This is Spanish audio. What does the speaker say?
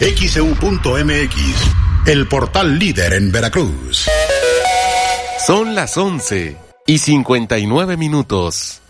XEU.mx, el portal líder en Veracruz. Son las 11:59.